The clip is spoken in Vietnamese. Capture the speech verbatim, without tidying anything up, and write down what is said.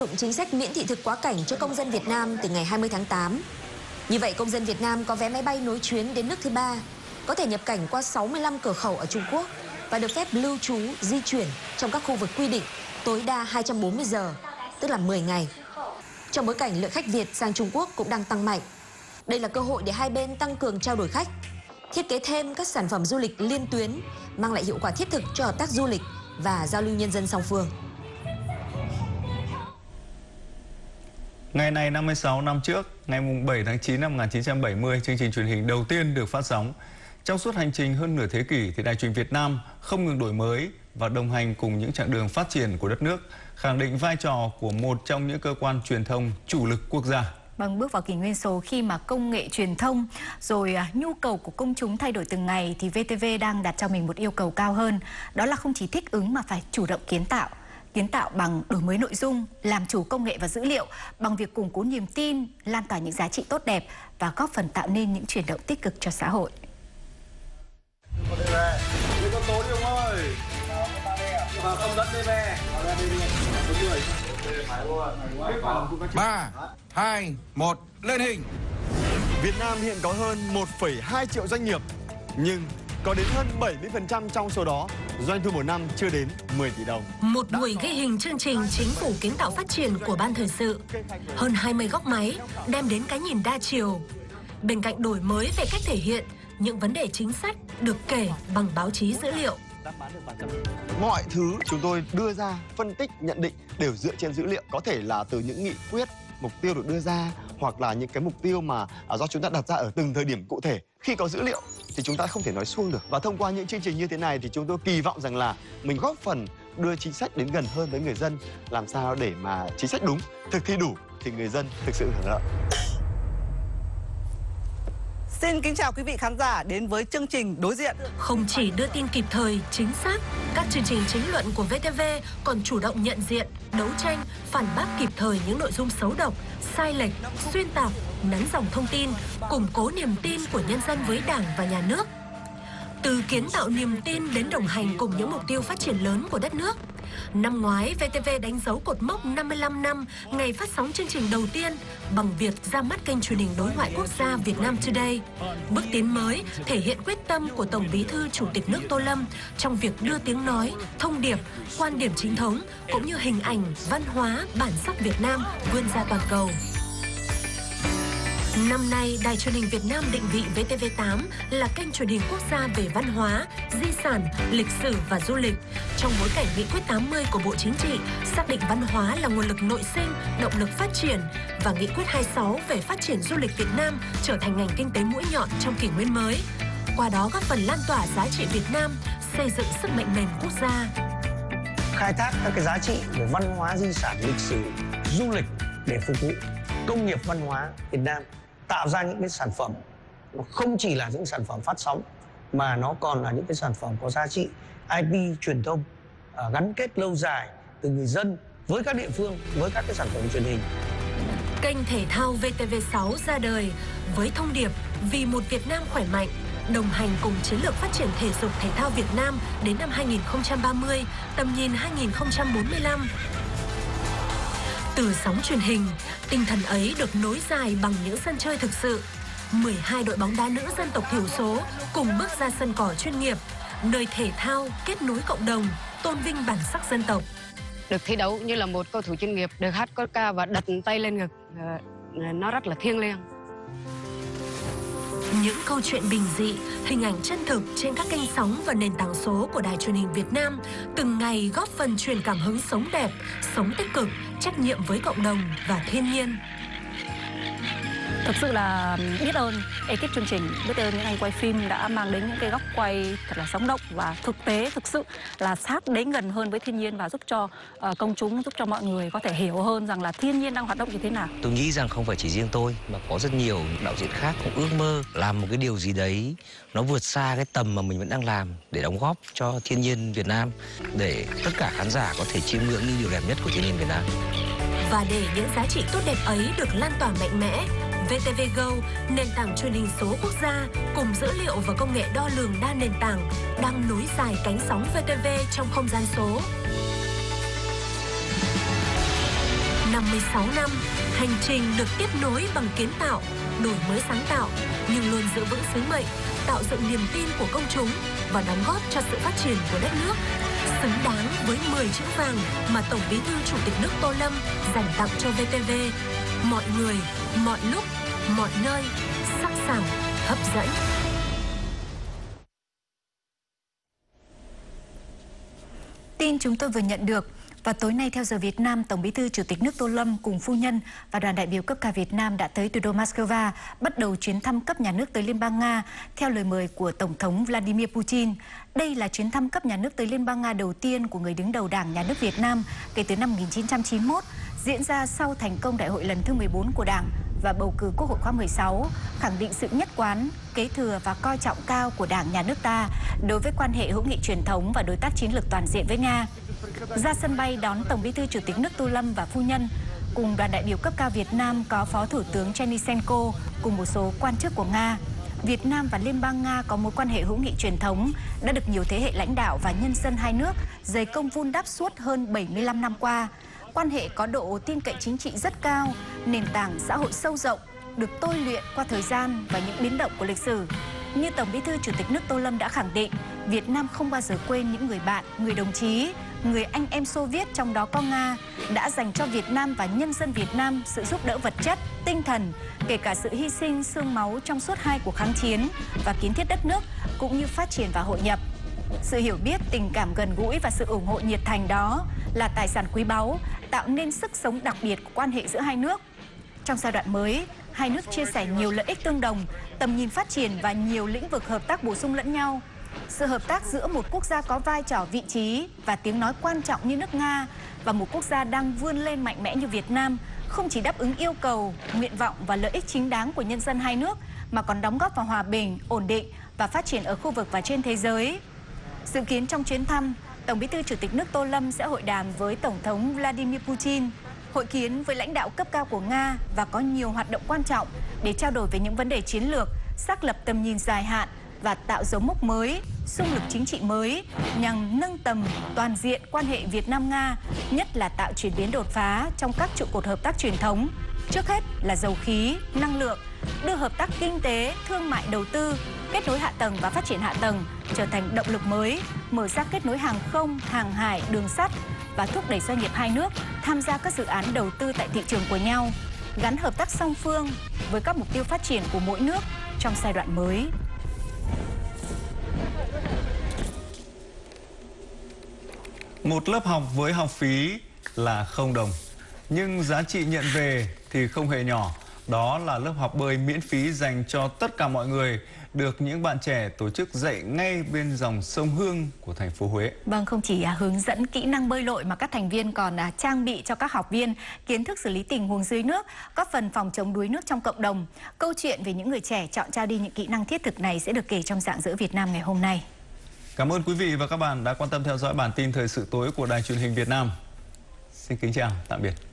Chính sách miễn thị thực quá cảnh cho công dân Việt Nam từ ngày hai mươi tháng tám. Như vậy, công dân Việt Nam có vé máy bay nối chuyến đến nước thứ ba, có thể nhập cảnh qua sáu mươi lăm cửa khẩu ở Trung Quốc và được phép lưu trú, di chuyển trong các khu vực quy định tối đa hai trăm bốn mươi giờ, tức là mười ngày. Trong bối cảnh lượng khách Việt sang Trung Quốc cũng đang tăng mạnh, đây là cơ hội để hai bên tăng cường trao đổi khách, thiết kế thêm các sản phẩm du lịch liên tuyến, mang lại hiệu quả thiết thực cho hợp tác du lịch và giao lưu nhân dân song phương. Ngày này năm mươi sáu năm trước, ngày bảy tháng chín năm một nghìn chín trăm bảy mươi, chương trình truyền hình đầu tiên được phát sóng. Trong suốt hành trình hơn nửa thế kỷ, thì Đài Truyền hình Việt Nam không ngừng đổi mới và đồng hành cùng những chặng đường phát triển của đất nước, khẳng định vai trò của một trong những cơ quan truyền thông chủ lực quốc gia. Vâng, bước vào kỷ nguyên số khi mà công nghệ truyền thông rồi à, nhu cầu của công chúng thay đổi từng ngày, thì vê tê vê đang đặt cho mình một yêu cầu cao hơn. Đó là không chỉ thích ứng mà phải chủ động kiến tạo. Kiến tạo bằng đổi mới nội dung, làm chủ công nghệ và dữ liệu, bằng việc củng cố niềm tin, lan tỏa những giá trị tốt đẹp và góp phần tạo nên những chuyển động tích cực cho xã hội. ba, hai, một, lên hình. Việt Nam hiện có hơn một phẩy hai triệu doanh nghiệp, nhưng có đến hơn bảy mươi phần trăm trong số đó doanh thu một năm chưa đến mười tỷ đồng. Một buổi ghi hình chương trình Chính phủ kiến tạo phát triển của Ban Thời sự. Hơn hai mươi góc máy đem đến cái nhìn đa chiều. Bên cạnh đổi mới về cách thể hiện, những vấn đề chính sách được kể bằng báo chí dữ liệu. Mọi thứ chúng tôi đưa ra, phân tích, nhận định đều dựa trên dữ liệu. Có thể là từ những nghị quyết, mục tiêu được đưa ra, hoặc là những cái mục tiêu mà do chúng ta đặt ra ở từng thời điểm cụ thể. Khi có dữ liệu thì chúng ta không thể nói suông được. Và thông qua những chương trình như thế này thì chúng tôi kỳ vọng rằng là mình góp phần đưa chính sách đến gần hơn với người dân, làm sao để mà chính sách đúng, thực thi đủ thì người dân thực sự hưởng lợi. Xin kính chào quý vị khán giả đến với chương trình Đối diện. Không chỉ đưa tin kịp thời, chính xác, các chương trình chính luận của vê tê vê còn chủ động nhận diện, đấu tranh, phản bác kịp thời những nội dung xấu độc, sai lệch, xuyên tạc, nắn dòng thông tin, củng cố niềm tin của nhân dân với Đảng và Nhà nước. Từ kiến tạo niềm tin đến đồng hành cùng những mục tiêu phát triển lớn của đất nước. Năm ngoái, vê tê vê đánh dấu cột mốc năm mươi lăm năm ngày phát sóng chương trình đầu tiên bằng việc ra mắt kênh truyền hình đối ngoại quốc gia Việt Nam Today. Bước tiến mới thể hiện quyết tâm của Tổng Bí thư Chủ tịch nước Tô Lâm trong việc đưa tiếng nói, thông điệp, quan điểm chính thống cũng như hình ảnh, văn hóa, bản sắc Việt Nam vươn ra toàn cầu. Năm nay, Đài Truyền hình Việt Nam định vị vê tê vê tám là kênh truyền hình quốc gia về văn hóa, di sản, lịch sử và du lịch. Trong bối cảnh nghị quyết tám mươi của Bộ Chính trị xác định văn hóa là nguồn lực nội sinh, động lực phát triển, và nghị quyết hai mươi sáu về phát triển du lịch Việt Nam trở thành ngành kinh tế mũi nhọn trong kỷ nguyên mới. Qua đó góp phần lan tỏa giá trị Việt Nam, xây dựng sức mạnh mềm quốc gia. Khai thác các cái giá trị của văn hóa, di sản, lịch sử, du lịch để phục vụ công nghiệp văn hóa Việt Nam, tạo ra những cái sản phẩm nó không chỉ là những sản phẩm phát sóng mà nó còn là những cái sản phẩm có giá trị i pê, truyền thông, uh, gắn kết lâu dài từ người dân với các địa phương, với các cái sản phẩm truyền hình. Kênh thể thao vê tê vê sáu ra đời với thông điệp vì một Việt Nam khỏe mạnh, đồng hành cùng chiến lược phát triển thể dục thể thao Việt Nam đến năm hai nghìn không trăm ba mươi, tầm nhìn hai nghìn không trăm bốn mươi lăm. Từ sóng truyền hình, tinh thần ấy được nối dài bằng những sân chơi thực sự. mười hai đội bóng đá nữ dân tộc thiểu số cùng bước ra sân cỏ chuyên nghiệp, nơi thể thao kết nối cộng đồng, tôn vinh bản sắc dân tộc. Được thi đấu như là một cầu thủ chuyên nghiệp, được hát cốt ca và đặt tay lên ngực, nó rất là thiêng liêng. Những câu chuyện bình dị, hình ảnh chân thực trên các kênh sóng và nền tảng số của Đài Truyền hình Việt Nam từng ngày góp phần truyền cảm hứng sống đẹp, sống tích cực, trách nhiệm với cộng đồng và thiên nhiên. Thực sự là biết ơn ekip chương trình, biết ơn những anh quay phim đã mang đến những cái góc quay thật là sống động và thực tế, thực sự là sát đến gần hơn với thiên nhiên và giúp cho uh, công chúng, giúp cho mọi người có thể hiểu hơn rằng là thiên nhiên đang hoạt động như thế nào. Tôi nghĩ rằng không phải chỉ riêng tôi mà có rất nhiều đạo diễn khác cũng ước mơ làm một cái điều gì đấy nó vượt xa cái tầm mà mình vẫn đang làm để đóng góp cho thiên nhiên Việt Nam, để tất cả khán giả có thể chiêm ngưỡng những điều đẹp nhất của thiên nhiên Việt Nam. Và để những giá trị tốt đẹp ấy được lan tỏa mạnh mẽ, vê tê vê Go, nền tảng truyền hình số quốc gia cùng dữ liệu và công nghệ đo lường đa nền tảng đang nối dài cánh sóng vê tê vê trong không gian số. Năm năm mươi sáu năm, hành trình được tiếp nối bằng kiến tạo, đổi mới sáng tạo, nhưng luôn giữ vững sứ mệnh, tạo dựng niềm tin của công chúng và đóng góp cho sự phát triển của đất nước. Xứng đáng với mười chữ vàng mà Tổng Bí thư Chủ tịch nước Tô Lâm dành tặng cho vê tê vê. Mọi người, mọi lúc, mọi nơi, sắc sảo, hấp dẫn. Tin chúng tôi vừa nhận được, và tối nay theo giờ Việt Nam, Tổng Bí thư Chủ tịch nước Tô Lâm cùng phu nhân và đoàn đại biểu cấp cao Việt Nam đã tới thủ đô Moscow, bắt đầu chuyến thăm cấp nhà nước tới Liên bang Nga theo lời mời của Tổng thống Vladimir Putin. Đây là chuyến thăm cấp nhà nước tới Liên bang Nga đầu tiên của người đứng đầu Đảng Nhà nước Việt Nam kể từ năm một nghìn chín trăm chín mươi mốt, diễn ra sau thành công đại hội lần thứ mười bốn của Đảng và bầu cử Quốc hội khóa mười sáu, khẳng định sự nhất quán, kế thừa và coi trọng cao của Đảng Nhà nước ta đối với quan hệ hữu nghị truyền thống và đối tác chiến lược toàn diện với Nga. Ra sân bay đón Tổng Bí thư Chủ tịch nước Tô Lâm và phu nhân cùng đoàn đại biểu cấp cao Việt Nam có Phó Thủ tướng Chernyshenko cùng một số quan chức của Nga. Việt Nam và Liên bang Nga có mối quan hệ hữu nghị truyền thống đã được nhiều thế hệ lãnh đạo và nhân dân hai nước dày công vun đắp suốt hơn bảy mươi lăm năm qua. Quan hệ có độ tin cậy chính trị rất cao, nền tảng xã hội sâu rộng, được tôi luyện qua thời gian và những biến động của lịch sử. Như Tổng Bí thư Chủ tịch nước Tô Lâm đã khẳng định, Việt Nam không bao giờ quên những người bạn, người đồng chí, người anh em Xô Viết trong đó có Nga đã dành cho Việt Nam và nhân dân Việt Nam sự giúp đỡ vật chất, tinh thần, kể cả sự hy sinh xương máu trong suốt hai cuộc kháng chiến và kiến thiết đất nước cũng như phát triển và hội nhập. Sự hiểu biết, tình cảm gần gũi và sự ủng hộ nhiệt thành đó là tài sản quý báu, tạo nên sức sống đặc biệt của quan hệ giữa hai nước. Trong giai đoạn mới, hai nước chia sẻ nhiều lợi ích tương đồng, tầm nhìn phát triển và nhiều lĩnh vực hợp tác bổ sung lẫn nhau. Sự hợp tác giữa một quốc gia có vai trò vị trí và tiếng nói quan trọng như nước Nga và một quốc gia đang vươn lên mạnh mẽ như Việt Nam không chỉ đáp ứng yêu cầu, nguyện vọng và lợi ích chính đáng của nhân dân hai nước mà còn đóng góp vào hòa bình, ổn định và phát triển ở khu vực và trên thế giới. Dự kiến trong chuyến thăm, Tổng Bí thư Chủ tịch nước Tô Lâm sẽ hội đàm với Tổng thống Vladimir Putin, hội kiến với lãnh đạo cấp cao của Nga và có nhiều hoạt động quan trọng để trao đổi về những vấn đề chiến lược, xác lập tầm nhìn dài hạn và tạo dấu mốc mới, xung lực chính trị mới nhằm nâng tầm toàn diện quan hệ Việt Nam-Nga, nhất là tạo chuyển biến đột phá trong các trụ cột hợp tác truyền thống. Trước hết là dầu khí, năng lượng, đưa hợp tác kinh tế, thương mại đầu tư, kết nối hạ tầng và phát triển hạ tầng trở thành động lực mới, mở ra kết nối hàng không, hàng hải, đường sắt và thúc đẩy doanh nghiệp hai nước tham gia các dự án đầu tư tại thị trường của nhau, gắn hợp tác song phương với các mục tiêu phát triển của mỗi nước trong giai đoạn mới. Một lớp học với học phí là không đồng, nhưng giá trị nhận về thì không hề nhỏ. Đó là lớp học bơi miễn phí dành cho tất cả mọi người, được những bạn trẻ tổ chức dạy ngay bên dòng sông Hương của thành phố Huế. Vâng, không chỉ à, hướng dẫn kỹ năng bơi lội mà các thành viên còn à, trang bị cho các học viên kiến thức xử lý tình huống dưới nước, góp phần phòng chống đuối nước trong cộng đồng. Câu chuyện về những người trẻ chọn trao đi những kỹ năng thiết thực này sẽ được kể trong Rạng Rỡ Việt Nam ngày hôm nay. Cảm ơn quý vị và các bạn đã quan tâm theo dõi bản tin thời sự tối của Đài Truyền hình Việt Nam. Xin kính chào, tạm biệt.